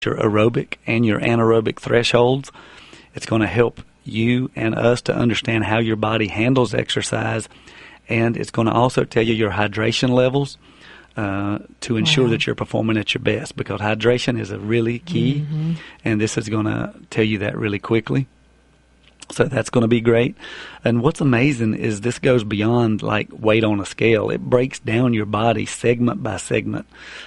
your aerobic and your anaerobic thresholds. It's going to help you and us to understand how your body handles exercise, and it's going to also tell you your hydration levels to ensure that you're performing at your best, because hydration is a really key, and this is going to tell you that really quickly. So that's going to be great. And what's amazing is this goes beyond like weight on a scale. It breaks down your body segment by segment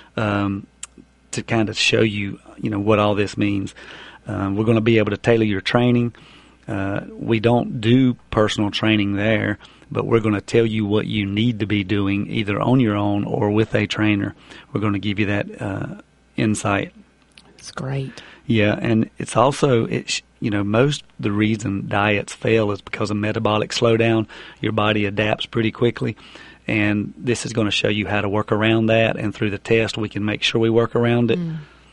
to kind of show you, what all this means. We're going to be able to tailor your training. We don't do personal training there, but we're going to tell you what you need to be doing either on your own or with a trainer. We're going to give you that insight. It's great. Yeah, and it's also, most the reason diets fail is because of metabolic slowdown. Your body adapts pretty quickly, and this is going to show you how to work around that, and through the test we can make sure we work around it.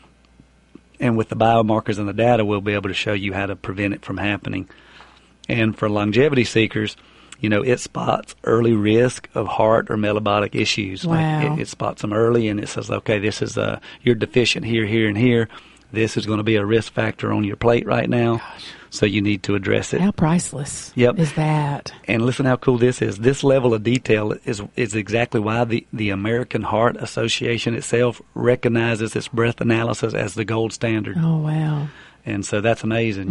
And with the biomarkers and the data, we'll be able to show you how to prevent it from happening. And for longevity seekers, it spots early risk of heart or metabolic issues. Wow. Like it spots them early, and it says, okay, this is you're deficient here, here, and here. This is going to be a risk factor on your plate right now, so you need to address it. How priceless is that? And listen how cool this is. This level of detail is exactly why the American Heart Association itself recognizes this breath analysis as the gold standard. Oh, wow. And so that's amazing.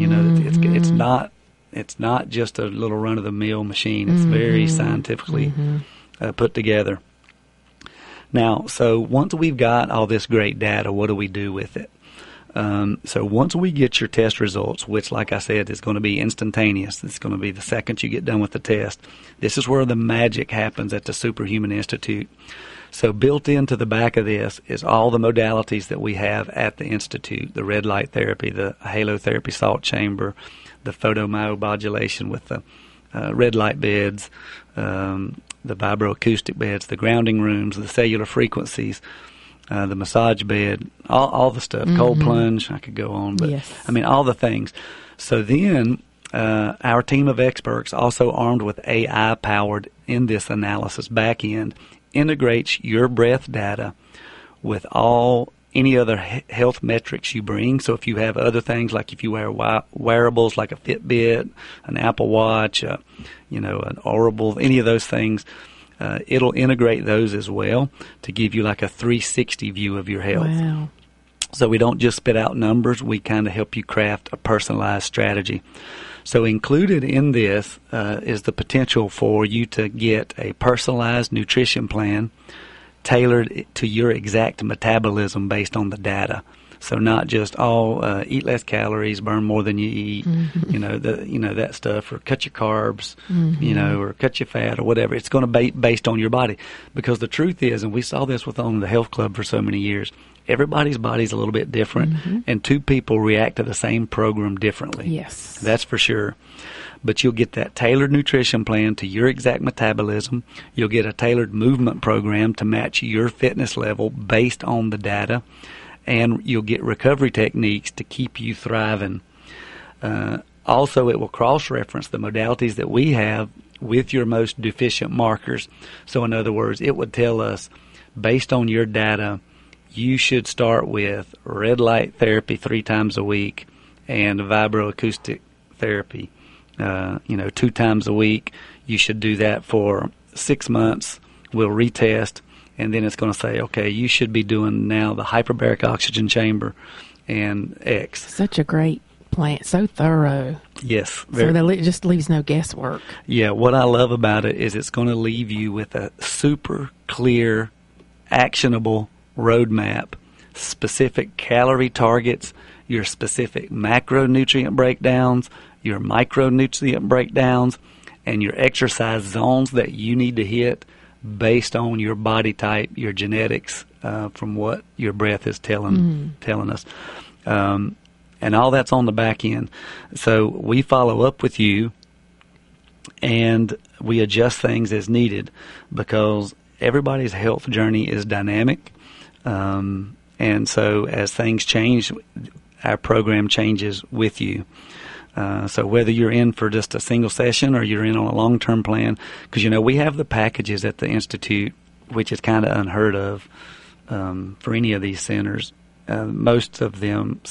It's not just a little run-of-the-mill machine. It's very scientifically put together. Now, so once we've got all this great data, what do we do with it? So once we get your test results, which, like I said, is going to be instantaneous. It's going to be the second you get done with the test. This is where the magic happens at the Superhuman Institute. So built into the back of this is all the modalities that we have at the Institute: the red light therapy, the halotherapy salt chamber, the photomyomodulation with the red light beds, the vibroacoustic beds, the grounding rooms, the cellular frequencies, the massage bed, all the stuff, cold plunge, I could go on, but all the things. So then our team of experts, also armed with AI-powered in this analysis back end, integrates your breath data with any other health metrics you bring. So if you have other things, like if you wear wearables like a Fitbit, an Apple Watch, an Audible, any of those things, it'll integrate those as well to give you like a 360 view of your health. Wow. So we don't just spit out numbers. We kind of help you craft a personalized strategy. So included in this is the potential for you to get a personalized nutrition plan tailored to your exact metabolism based on the data. So not just eat less calories, burn more than you eat, that stuff, or cut your carbs, or cut your fat or whatever. It's going to be based on your body, because the truth is, and we saw this on the health club for so many years, everybody's body's a little bit different, and two people react to the same program differently. Yes, that's for sure. But you'll get that tailored nutrition plan to your exact metabolism. You'll get a tailored movement program to match your fitness level based on the data. And you'll get recovery techniques to keep you thriving. Also, it will cross-reference the modalities that we have with your most deficient markers. So in other words, it would tell us, based on your data, you should start with red light therapy 3 times a week and vibroacoustic therapy 2 times a week. You should do that for 6 months. We'll retest. And then it's going to say, okay, you should be doing now the hyperbaric oxygen chamber and X. Such a great plan, so thorough. Yes. So that it just leaves no guesswork. Yeah, what I love about it is it's going to leave you with a super clear, actionable roadmap, specific calorie targets, your specific macronutrient breakdowns, your micronutrient breakdowns, and your exercise zones that you need to hit based on your body type, your genetics, from what your breath is telling us. And all that's on the back end. So we follow up with you, and we adjust things as needed, because everybody's health journey is dynamic. And so as things change, our program changes with you. So whether you're in for just a single session or you're in on a long-term plan, because, we have the packages at the Institute, which is kind of unheard of for any of these centers. most of them